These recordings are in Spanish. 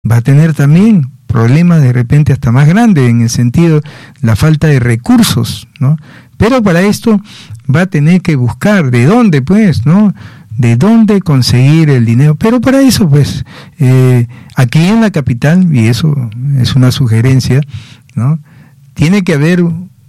va a tener también problemas de repente hasta más grandes, en el sentido la falta de recursos, ¿no? Pero para esto va a tener que buscar de dónde, pues, ¿no? De dónde conseguir el dinero. Pero para eso, pues, aquí en la capital, y eso es una sugerencia, ¿no? Tiene que haber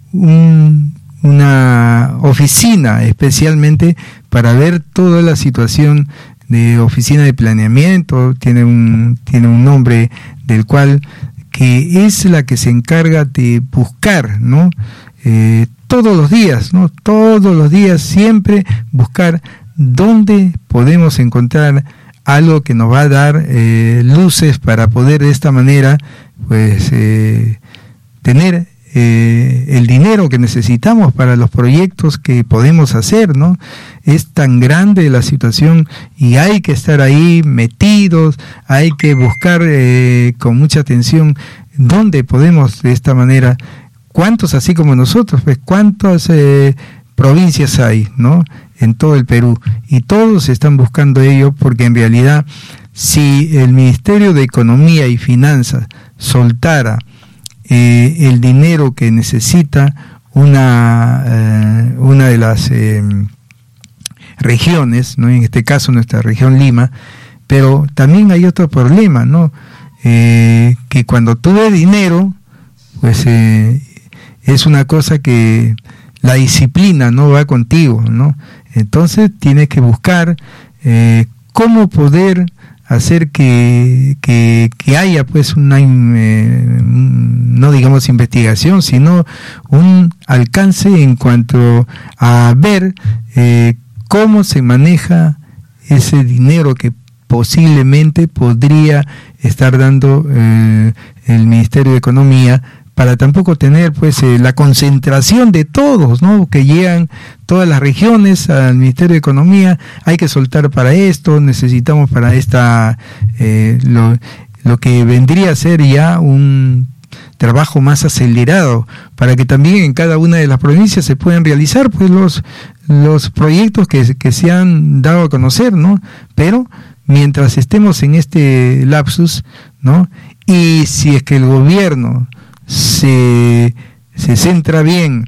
una oficina especialmente para ver toda la situación de oficina de planeamiento. Tiene un nombre del cual, que es la que se encarga de buscar, ¿no? Todos los días, ¿no? Todos los días siempre buscar dónde podemos encontrar algo que nos va a dar luces para poder de esta manera, pues, tener el dinero que necesitamos para los proyectos que podemos hacer, ¿no? Es tan grande la situación y hay que estar ahí metidos, hay que buscar con mucha atención dónde podemos de esta manera. ¿Cuántos así como nosotros? Pues cuántas provincias hay, ¿no? En todo el Perú, y todos están buscando ello, porque en realidad si el Ministerio de Economía y Finanzas soltara el dinero que necesita una de las regiones, ¿no? En este caso nuestra región Lima, pero también hay otro problema, ¿no? Que cuando tú ves dinero, pues es una cosa que la disciplina no va contigo, ¿no? Entonces tienes que buscar cómo poder hacer que haya, pues, una no digamos investigación, sino un alcance en cuanto a ver cómo se maneja ese dinero que posiblemente podría estar dando el Ministerio de Economía, para tampoco tener, pues, la concentración de todos, ¿no? Que llegan todas las regiones al Ministerio de Economía. Hay que soltar para esto, necesitamos para esta lo que vendría a ser ya un trabajo más acelerado, para que también en cada una de las provincias se puedan realizar, pues, los proyectos que se han dado a conocer, ¿no? Pero mientras estemos en este lapsus, ¿no? Y si es que el gobierno se centra bien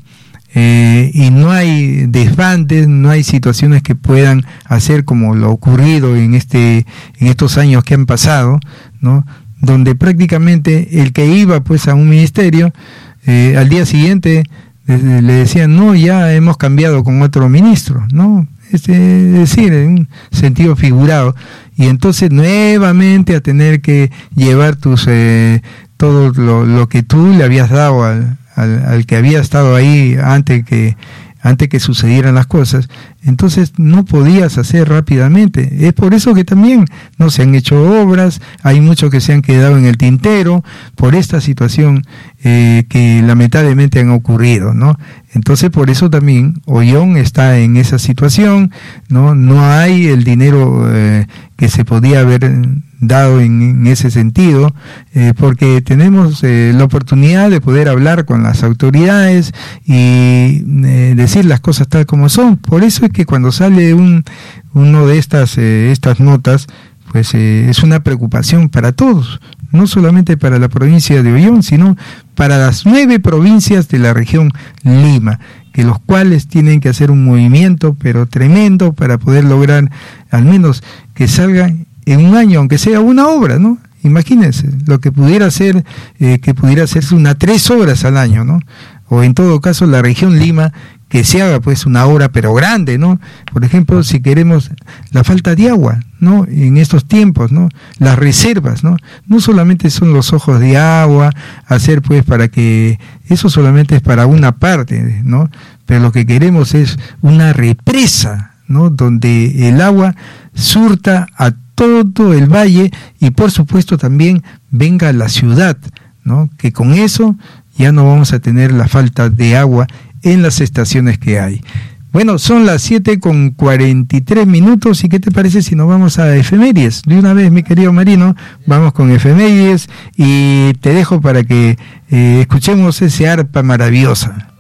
y no hay desbandes, no hay situaciones que puedan hacer como lo ocurrido en estos años que han pasado, ¿no? Donde prácticamente el que iba, pues, a un ministerio, al día siguiente le decían, no, ya hemos cambiado con otro ministro, ¿no? Es decir, en un sentido figurado, y entonces nuevamente a tener que llevar todo lo que tú le habías dado al que había estado ahí antes que sucedieran las cosas. Entonces no podías hacer rápidamente. Es por eso que también no se han hecho obras, hay muchos que se han quedado en el tintero por esta situación que lamentablemente han ocurrido, ¿no? Entonces por eso también Ollón está en esa situación, no hay el dinero que se podía haber dado en ese sentido, porque tenemos la oportunidad de poder hablar con las autoridades y decir las cosas tal como son. Por eso es que cuando sale uno de estas notas, pues es una preocupación para todos, no solamente para la provincia de Ollón, sino para las 9 provincias de la región Lima, que los cuales tienen que hacer un movimiento pero tremendo para poder lograr al menos que salga en un año, aunque sea una obra, ¿no? Imagínense lo que pudiera ser, que pudiera hacerse 3 obras al año, ¿no? O en todo caso la región Lima, que se haga, pues, una obra pero grande, ¿no? Por ejemplo, si queremos la falta de agua, ¿no? En estos tiempos, ¿no? Las reservas, ¿no? No solamente son los ojos de agua, hacer, pues, para que eso solamente es para una parte, ¿no? Pero lo que queremos es una represa, ¿no? Donde el agua surta a todo el valle y por supuesto también venga a la ciudad, ¿no? Que con eso ya no vamos a tener la falta de agua en las estaciones que hay. Bueno, son las 7:43, ¿y qué te parece si nos vamos a efemérides? De una vez, mi querido Marino, vamos con efemérides y te dejo para que escuchemos ese arpa maravillosa.